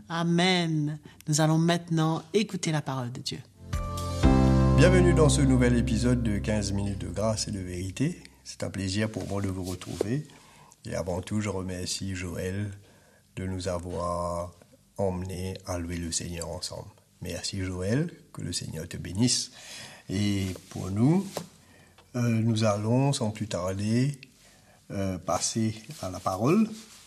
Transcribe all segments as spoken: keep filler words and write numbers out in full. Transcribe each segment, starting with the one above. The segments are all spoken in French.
Amen. Nous allons maintenant écouter la parole de Dieu. Bienvenue dans ce nouvel épisode de quinze minutes de grâce et de vérité. C'est un plaisir pour moi de vous retrouver. Et avant tout, je remercie Joël de nous avoir emmenés à louer le Seigneur ensemble. Merci Joël, que le Seigneur te bénisse. Et pour nous, euh, nous allons sans plus tarder euh, passer à la parole.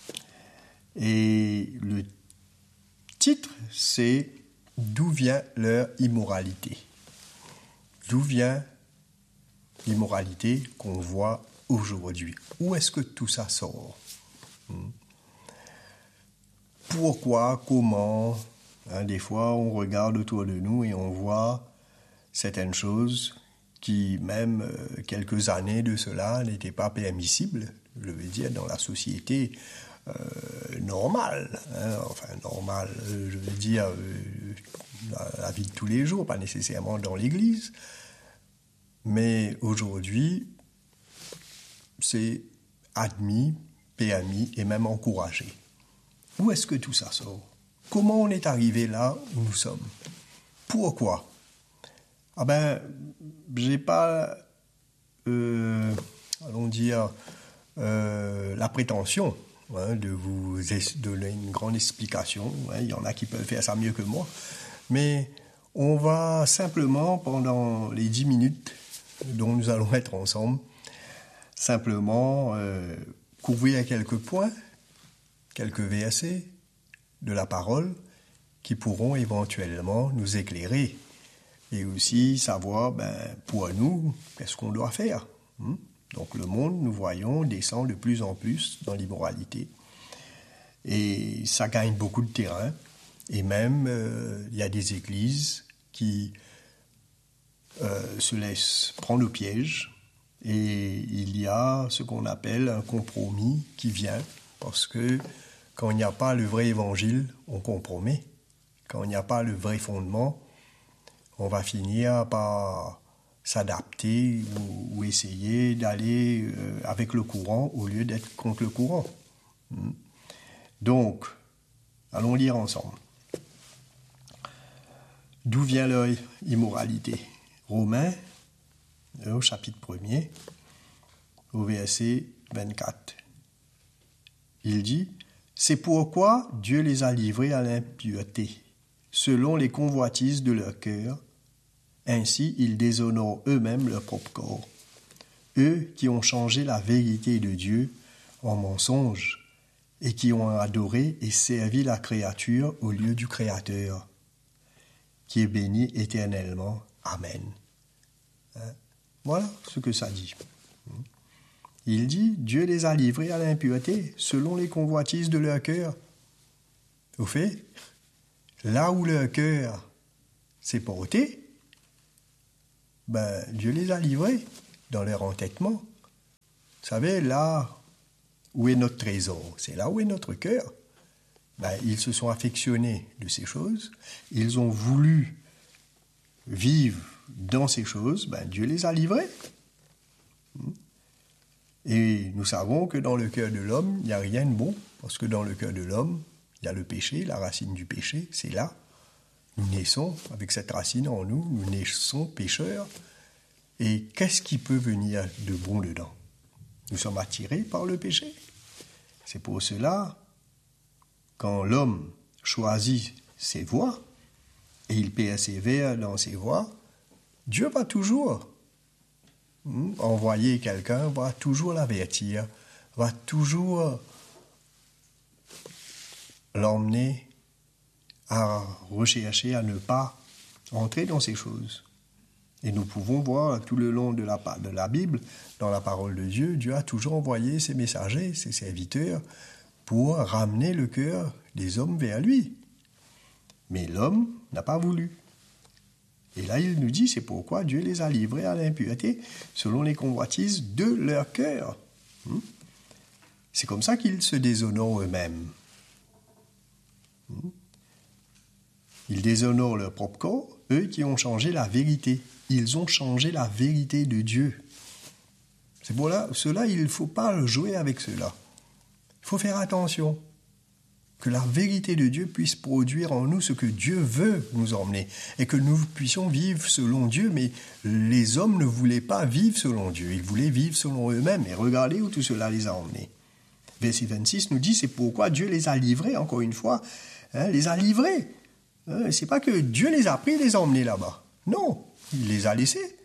Et le titre, c'est « D'où vient leur immoralité ?» D'où vient l'immoralité qu'on voit aujourd'hui? Où est-ce que tout ça sort? Pourquoi? Comment? Hein, des fois, on regarde autour de nous et on voit certaines choses qui, même euh, quelques années de cela, n'étaient pas permissibles, je veux dire, dans la société euh, normale. Hein, enfin, normale, euh, je veux dire, euh, la, la vie de tous les jours, pas nécessairement dans l'Église. Mais aujourd'hui, c'est admis, permis et même encouragé. Où est-ce que tout ça sort? Comment on est arrivé là où nous sommes? Pourquoi? Ah ben, j'ai pas, euh, allons dire, euh, la prétention hein, de vous donner une grande explication. Hein, il y en a qui peuvent faire ça mieux que moi. Mais on va simplement, pendant les dix minutes dont nous allons être ensemble, simplement euh, couvrir quelques points, quelques versets de la parole qui pourront éventuellement nous éclairer et aussi savoir, ben, pour nous, qu'est-ce qu'on doit faire. Hein? Donc le monde, nous voyons, descend de plus en plus dans l'immoralité et ça gagne beaucoup de terrain et même euh, il y a des églises qui euh, se laissent prendre au piège. Et il y a ce qu'on appelle un compromis qui vient, parce que quand il n'y a pas le vrai évangile, on compromet. Quand il n'y a pas le vrai fondement, on va finir par s'adapter ou, ou essayer d'aller euh, avec le courant au lieu d'être contre le courant. Donc, allons lire ensemble. D'où vient leur immoralité? Romains, au chapitre premier, au verset vingt-quatre. Il dit « C'est pourquoi Dieu les a livrés à l'impureté, selon les convoitises de leur cœur. Ainsi, ils déshonorent eux-mêmes leur propre corps. Eux qui ont changé la vérité de Dieu en mensonge et qui ont adoré et servi la créature au lieu du Créateur, qui est béni éternellement. Amen. » Hein? Voilà ce que ça dit. Il dit, Dieu les a livrés à l'impureté selon les convoitises de leur cœur. Au fait, là où leur cœur s'est porté, ben, Dieu les a livrés dans leur entêtement. Vous savez, là où est notre trésor, c'est là où est notre cœur. Ben, ils se sont affectionnés de ces choses, ils ont voulu vivre dans ces choses, ben Dieu les a livrés. Et nous savons que dans le cœur de l'homme, il n'y a rien de bon, parce que dans le cœur de l'homme, il y a le péché, la racine du péché, c'est là. Nous naissons avec cette racine en nous, nous naissons pécheurs. Et qu'est-ce qui peut venir de bon dedans? Nous sommes attirés par le péché. C'est pour cela, quand l'homme choisit ses voies, et il persévère dans ses voies, Dieu va toujours hmm, envoyer quelqu'un, va toujours l'avertir, va toujours l'emmener à rechercher, à ne pas entrer dans ces choses. Et nous pouvons voir tout le long de la, de la Bible, dans la parole de Dieu, Dieu a toujours envoyé ses messagers, ses serviteurs, pour ramener le cœur des hommes vers lui. Mais l'homme n'a pas voulu. Et là, il nous dit, c'est pourquoi Dieu les a livrés à l'impureté selon les convoitises de leur cœur. C'est comme ça qu'ils se déshonorent eux-mêmes. Ils déshonorent leur propre corps, eux qui ont changé la vérité. Ils ont changé la vérité de Dieu. C'est pour là, cela, il ne faut pas jouer avec cela. Il faut faire attention. que la vérité de Dieu puisse produire en nous ce que Dieu veut nous emmener et que nous puissions vivre selon Dieu, mais les hommes ne voulaient pas vivre selon Dieu, ils voulaient vivre selon eux-mêmes et regardez où tout cela les a emmenés. Verset vingt-six nous dit, c'est pourquoi Dieu les a livrés, encore une fois, hein, les a livrés. Hein, c'est pas que Dieu les a pris et les a emmenés là-bas. Non, il les a laissés.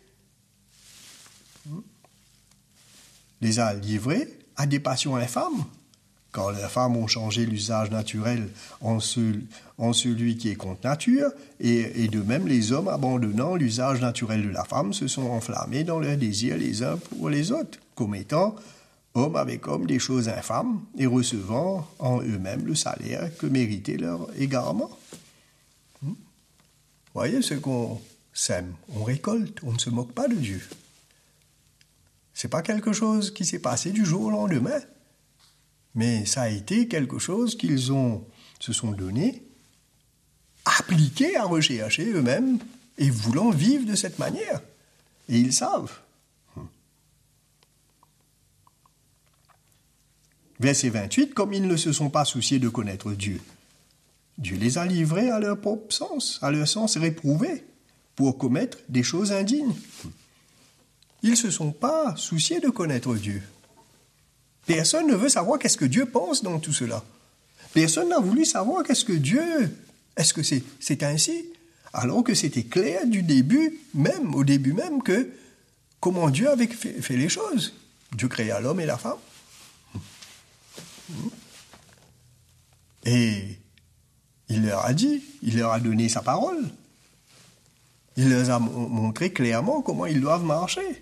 Les a livrés à des passions infâmes, quand les femmes ont changé l'usage naturel en, ce, en celui qui est contre nature, et, et de même les hommes, abandonnant l'usage naturel de la femme, se sont enflammés dans leurs désirs les uns pour les autres, commettant, homme avec homme, des choses infâmes, et recevant en eux-mêmes le salaire que méritait leur égarement. Vous voyez ce qu'on sème, on récolte, on ne se moque pas de Dieu. Ce n'est pas quelque chose qui s'est passé du jour au lendemain. Mais ça a été quelque chose qu'ils ont, se sont donné, appliqué à rechercher eux-mêmes et voulant vivre de cette manière. Et ils savent. Verset vingt-huit, comme ils ne se sont pas souciés de connaître Dieu, Dieu les a livrés à leur propre sens, à leur sens réprouvé, pour commettre des choses indignes. Ils ne se sont pas souciés de connaître Dieu. Personne ne veut savoir qu'est-ce que Dieu pense dans tout cela. Personne n'a voulu savoir qu'est-ce que Dieu... Est-ce que c'est, c'est ainsi? Alors que c'était clair du début, même au début même, que comment Dieu avait fait, fait les choses. Dieu créa l'homme et la femme. Et il leur a dit, il leur a donné sa parole. Il leur a montré clairement comment ils doivent marcher.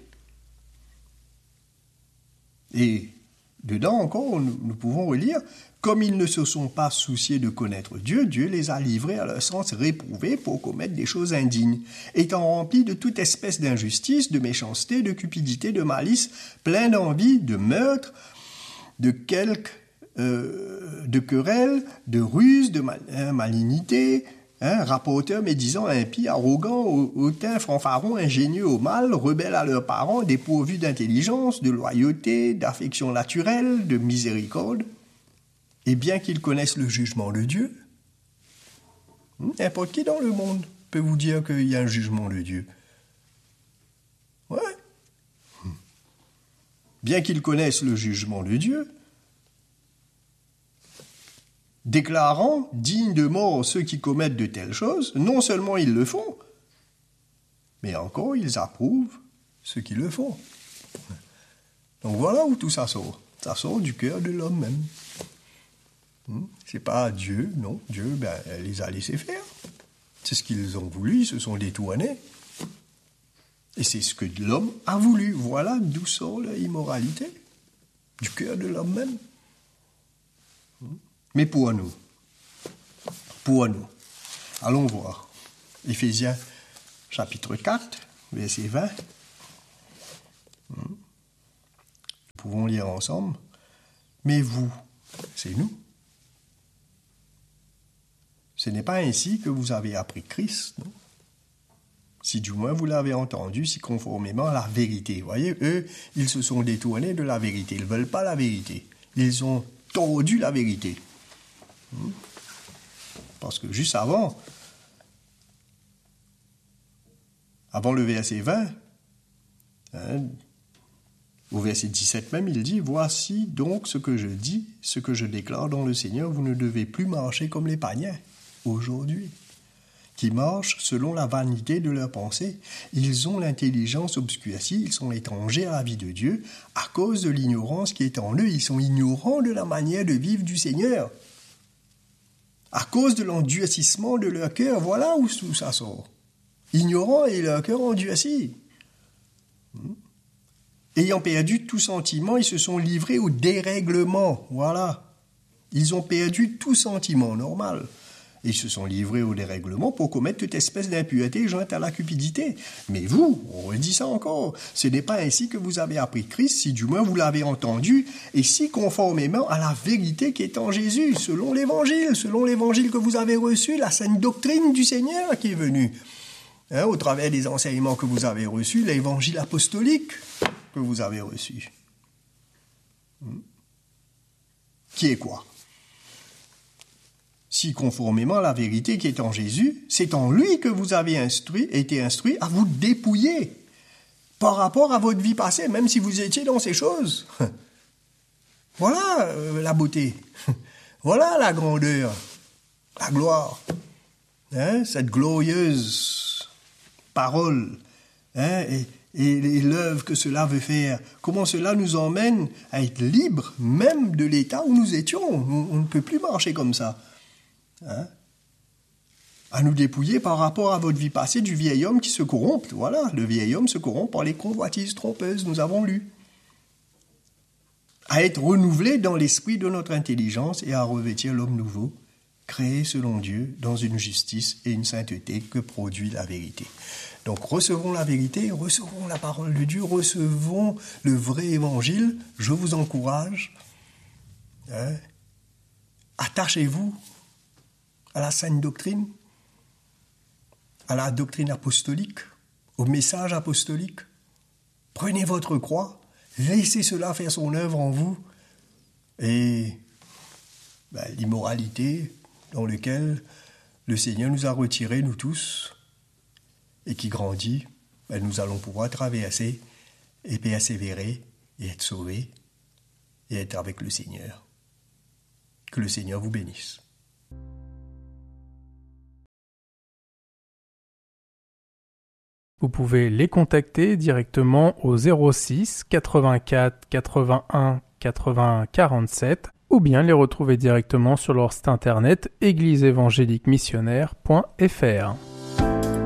Et dedans encore, nous, nous pouvons relire, comme ils ne se sont pas souciés de connaître Dieu, Dieu les a livrés à leur sens réprouvé pour commettre des choses indignes, étant remplis de toute espèce d'injustice, de méchanceté, de cupidité, de malice, pleins d'envie, de meurtre, de quelques, euh, de querelles, de ruses, de mal, hein, malignité, hein, rapporteurs, médisants, impies, arrogants, hautains, fanfarons, ingénieux au mal, rebelles à leurs parents, dépourvus d'intelligence, de loyauté, d'affection naturelle, de miséricorde. Et bien qu'ils connaissent le jugement de Dieu, n'importe qui dans le monde peut vous dire qu'il y a un jugement de Dieu. Ouais. Bien qu'ils connaissent le jugement de Dieu, déclarant dignes de mort ceux qui commettent de telles choses, non seulement ils le font, mais encore ils approuvent ceux qui le font. Donc voilà où tout ça sort. Ça sort du cœur de l'homme même. C'est pas Dieu, non. Dieu, ben, elle les a laissés faire. C'est ce qu'ils ont voulu, ils se sont détournés. Et c'est ce que l'homme a voulu. Voilà d'où sort l'immoralité. Du cœur de l'homme même. Mais pour nous, pour nous, allons voir. Éphésiens chapitre quatre, verset vingt. Nous pouvons lire ensemble. Mais vous, c'est nous. Ce n'est pas ainsi que vous avez appris Christ, non? Si du moins vous l'avez entendu, si conformément à la vérité. Vous voyez, eux, ils se sont détournés de la vérité. Ils ne veulent pas la vérité. Ils ont tordu la vérité. Parce que juste avant, avant le verset vingt, hein, au verset dix-sept même, il dit « Voici donc ce que je dis, ce que je déclare dans le Seigneur, vous ne devez plus marcher comme les païens. » Aujourd'hui, qui marchent selon la vanité de leurs pensées. Ils ont l'intelligence obscurcie, ils sont étrangers à la vie de Dieu, à cause de l'ignorance qui est en eux. Ils sont ignorants de la manière de vivre du Seigneur. À cause de l'endurcissement de leur cœur, voilà où ça sort. Ignorants et leur cœur endurci. Ayant perdu tout sentiment, ils se sont livrés au dérèglement. Voilà. Ils ont perdu tout sentiment normal. Ils se sont livrés au dérèglement pour commettre toute espèce d'impureté jointe à la cupidité. Mais vous, on redit ça encore, ce n'est pas ainsi que vous avez appris Christ, si du moins vous l'avez entendu, et si conformément à la vérité qui est en Jésus, selon l'évangile, selon l'évangile que vous avez reçu, la sainte doctrine du Seigneur qui est venue, hein, au travers des enseignements que vous avez reçus, l'évangile apostolique que vous avez reçu. Hmm. Qui est quoi? si conformément à la vérité qui est en Jésus, c'est en lui que vous avez instruit, été instruit à vous dépouiller par rapport à votre vie passée, même si vous étiez dans ces choses. Voilà euh, la beauté. Voilà la grandeur, la gloire. Hein, cette glorieuse parole. Hein, et, et, et l'œuvre que cela veut faire. Comment cela nous emmène à être libres, même de l'état où nous étions. On, on ne peut plus marcher comme ça. Hein, à nous dépouiller par rapport à votre vie passée du vieil homme qui se corrompt. Voilà, le vieil homme se corrompt par les convoitises trompeuses, nous avons lu. À être renouvelé dans l'esprit de notre intelligence et à revêtir l'homme nouveau, créé selon Dieu dans une justice et une sainteté que produit la vérité. Donc recevons la vérité, recevons la parole de Dieu, recevons le vrai évangile. Je vous encourage. Hein, attachez-vous à la sainte doctrine, à la doctrine apostolique, au message apostolique. Prenez votre croix, laissez cela faire son œuvre en vous. Et ben, l'immoralité dans laquelle le Seigneur nous a retirés, nous tous, et qui grandit, ben, nous allons pouvoir traverser et persévérer et être sauvés et être avec le Seigneur. Que le Seigneur vous bénisse. Vous pouvez les contacter directement au zéro six quatre-vingt-quatre quatre-vingt-un quatre-vingts quarante-sept ou bien les retrouver directement sur leur site internet église évangélique missionnaire point f r.